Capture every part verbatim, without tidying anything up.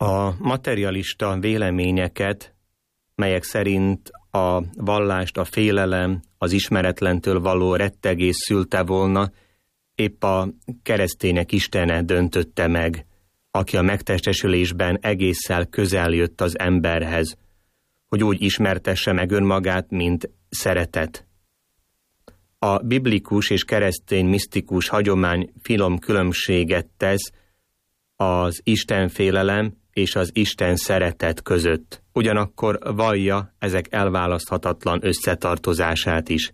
A materialista véleményeket, melyek szerint a vallást a félelem, az ismeretlentől való rettegés szülte volna, épp a keresztények istene döntötte meg, aki a megtestesülésben egésszel közel jött az emberhez, hogy úgy ismertesse meg önmagát, mint szeretet. A biblikus és keresztény misztikus hagyomány finom különbséget tesz az istenfélelem és az Isten szeretet között. Ugyanakkor vallja ezek elválaszthatatlan összetartozását is.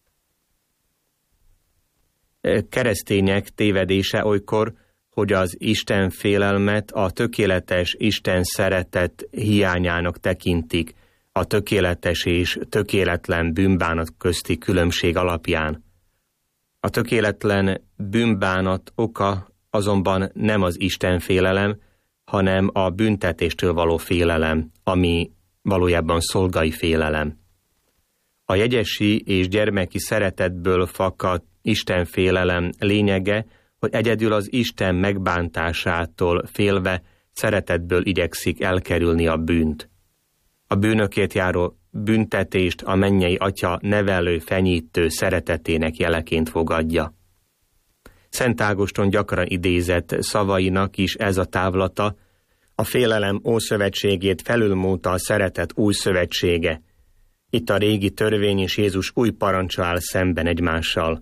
Keresztények tévedése olykor, hogy az Isten félelmet a tökéletes Isten szeretet hiányának tekintik, a tökéletes és tökéletlen bűnbánat közti különbség alapján. A tökéletlen bűnbánat oka azonban nem az Isten félelem, hanem a büntetéstől való félelem, ami valójában szolgai félelem. A jegyesi és gyermeki szeretetből fakad Isten félelem lényege, hogy egyedül az Isten megbántásától félve szeretetből igyekszik elkerülni a bűnt. A bűnökért járó büntetést a mennyei Atya nevelő, fenyítő szeretetének jeleként fogadja. Szent Ágoston gyakran idézett szavainak is ez a távlata, a félelem ószövetségét felülmúlta a szeretet új szövetsége. Itt a régi törvény és Jézus új parancsa áll szemben egymással.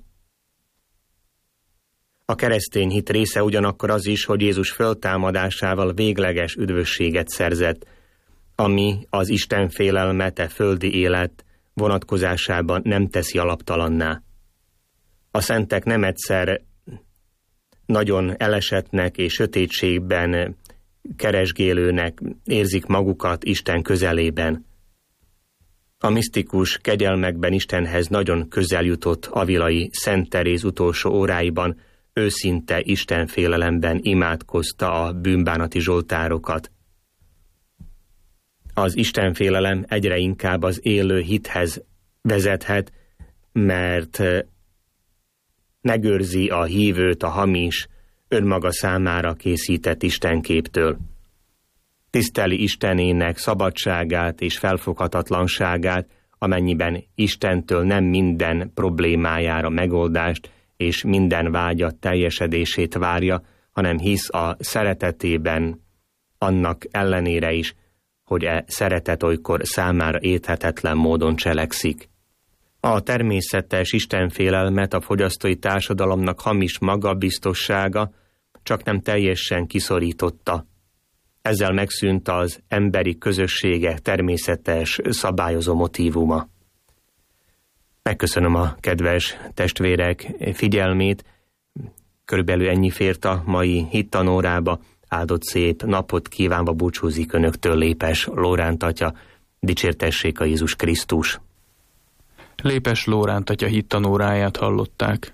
A keresztény hit része ugyanakkor az is, hogy Jézus föltámadásával végleges üdvösséget szerzett, ami az Isten félelmet, e földi élet vonatkozásában nem teszi alaptalanná. A szentek nem egyszer nagyon elesettnek és sötétségben keresgélőnek érzik magukat Isten közelében. A misztikus kegyelmekben Istenhez nagyon közel jutott avilai Szent Teréz utolsó óráiban őszinte istenfélelemben imádkozta a bűnbánati zsoltárokat. Az istenfélelem egyre inkább az élő hithez vezethet, mert megőrzi a hívőt a hamis, önmaga számára készített istenképtől. Tiszteli Istenének szabadságát és felfoghatatlanságát, amennyiben Istentől nem minden problémájára megoldást és minden vágya teljesedését várja, hanem hisz a szeretetében, annak ellenére is, hogy e szeretet olykor számára érthetetlen módon cselekszik. A természetes istenfélelmet a fogyasztói társadalomnak hamis magabiztossága csak nem teljesen kiszorította. Ezzel megszűnt az emberi közösségek természetes szabályozó motívuma. Megköszönöm a kedves testvérek figyelmét, körülbelül ennyi fért a mai hittanórába. Áldott szép napot kívánva búcsúzik önöktől Lépes Lóránt atya, dicsértessék a Jézus Krisztus. Lépes Lóránt atya hittanóráját hallották.